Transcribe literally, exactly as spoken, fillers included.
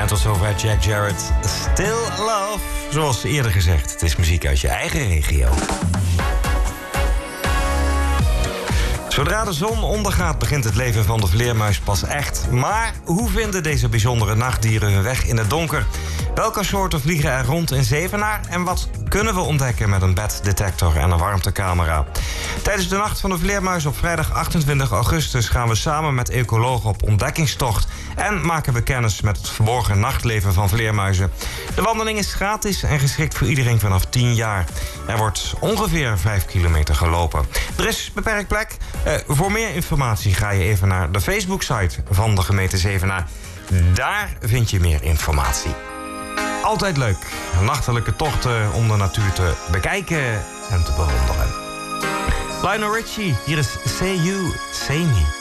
En tot zover Jack Jarrett, Still Love. Zoals eerder gezegd, het is muziek uit je eigen regio. Zodra de zon ondergaat, begint het leven van de vleermuis pas echt. Maar hoe vinden deze bijzondere nachtdieren hun weg in het donker? Welke soorten vliegen er rond in Zevenaar? En wat kunnen we ontdekken met een beddetector en een warmtecamera? Tijdens de Nacht van de Vleermuis op vrijdag achtentwintig augustus... gaan we samen met ecologen op ontdekkingstocht... en maken we kennis met het verborgen nachtleven van vleermuizen. De wandeling is gratis en geschikt voor iedereen vanaf tien jaar. Er wordt ongeveer vijf kilometer gelopen. Er is beperkt plek. Uh, voor meer informatie ga je even naar de Facebook-site van de gemeente Zevenaar. Daar vind je meer informatie. Altijd leuk. Nachtelijke tochten om de natuur te bekijken en te bewonderen. Lionel Richie, hier is Say You, Say Me.